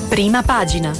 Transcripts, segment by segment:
Prima pagina.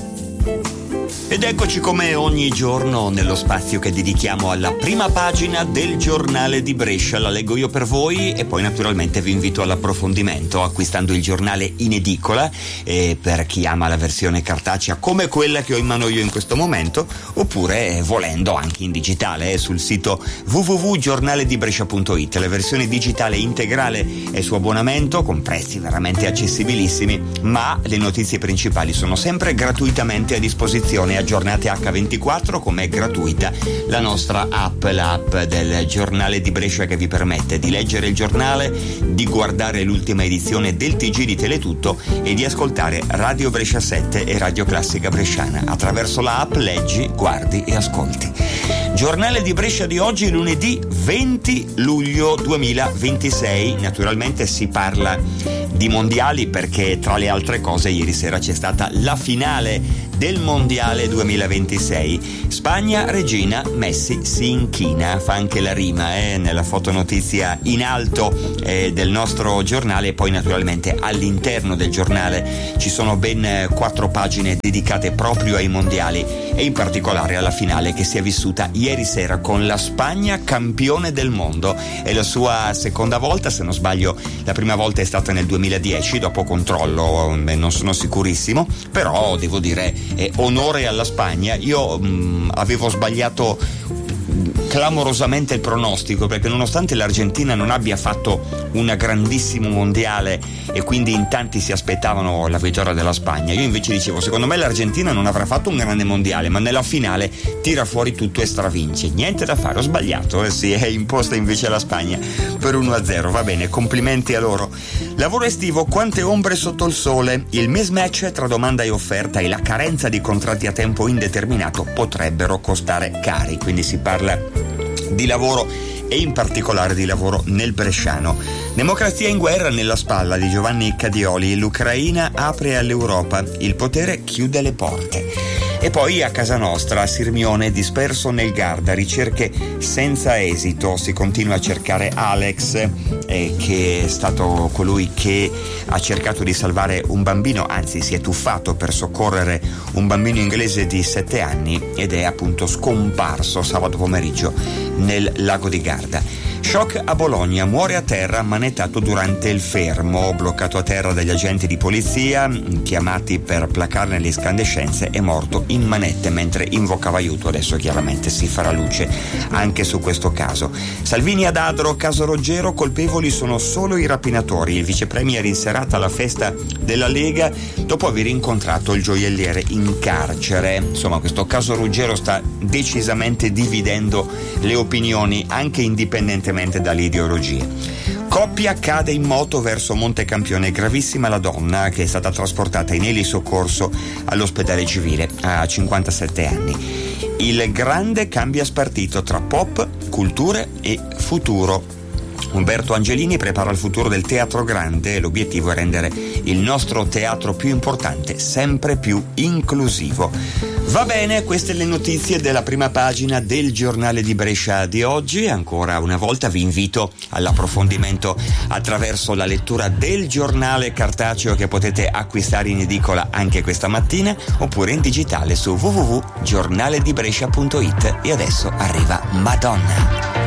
Ed eccoci come ogni giorno nello spazio che dedichiamo alla prima pagina del giornale di Brescia. La leggo io per voi e poi naturalmente vi invito all'approfondimento acquistando il giornale in edicola, per chi ama la versione cartacea come quella che ho in mano io in questo momento, oppure volendo anche in digitale sul sito www.giornaledibrescia.it. La versione digitale integrale è su abbonamento con prezzi veramente accessibilissimi, ma le notizie principali sono sempre gratuitamente a disposizione, aggiornate H24, come è gratuita la nostra app, l'app del giornale di Brescia, che vi permette di leggere il giornale, di guardare l'ultima edizione del TG di Teletutto e di ascoltare Radio Brescia 7 e Radio Classica Bresciana. Attraverso la app leggi, guardi e ascolti. Giornale di Brescia di oggi, lunedì 20 luglio 2026. Naturalmente si parla di mondiali perché, tra le altre cose, ieri sera c'è stata la finale del mondiale 2026. Spagna, regina, Messi si inchina. Fa anche la rima nella fotonotizia in alto del nostro giornale. Poi naturalmente all'interno del giornale ci sono ben 4 pagine dedicate proprio ai mondiali e in particolare alla finale che si è vissuta ieri sera con la Spagna campione del mondo. È la sua seconda volta, se non sbaglio la prima volta è stata nel 2010, dopo controllo, non sono sicurissimo, però devo dire onore alla Spagna. Io avevo sbagliato clamorosamente il pronostico, perché nonostante l'Argentina non abbia fatto un grandissimo mondiale e quindi in tanti si aspettavano la vittoria della Spagna, io invece dicevo secondo me l'Argentina non avrà fatto un grande mondiale, ma nella finale tira fuori tutto e stravince. Niente da fare, ho sbagliato, si è imposta invece la Spagna per 1-0. Va bene, complimenti a loro. Lavoro estivo, quante ombre sotto il sole. Il mismatch tra domanda e offerta e la carenza di contratti a tempo indeterminato potrebbero costare cari. Quindi si parla di lavoro e in particolare di lavoro nel bresciano. Democrazia in guerra nella spalla di Giovanni Cadioli. L'Ucraina apre all'Europa, il potere chiude le porte. E poi a casa nostra, a Sirmione, disperso nel Garda, ricerche senza esito. Si continua a cercare Alex, che è stato colui che ha cercato di salvare un bambino, anzi si è tuffato per soccorrere un bambino inglese di 7 anni ed è appunto scomparso sabato pomeriggio nel lago di Garda. Shock a Bologna, muore a terra manettato durante il fermo, bloccato a terra dagli agenti di polizia chiamati per placarne le incandescenze, è morto in manette mentre invocava aiuto. Adesso chiaramente si farà luce anche su questo caso. Salvini ad Adro, caso Roggero, colpevoli sono solo i rapinatori. Il vice premier in serata alla festa della Lega dopo aver incontrato il gioielliere in carcere. Insomma, questo caso Ruggero sta decisamente dividendo le opinioni anche indipendentemente dalle ideologie. Coppia cade in moto verso Montecampione, gravissima la donna che è stata trasportata in elisoccorso all'ospedale civile a 57 anni. Il grande cambia spartito tra pop, culture e futuro. Umberto Angelini prepara il futuro del Teatro Grande. L'obiettivo è rendere il nostro teatro più importante, sempre più inclusivo. Va bene, queste le notizie della prima pagina del giornale di Brescia di oggi. Ancora una volta vi invito all'approfondimento attraverso la lettura del giornale cartaceo che potete acquistare in edicola anche questa mattina, oppure in digitale su www.giornaledibrescia.it. E adesso arriva Madonna.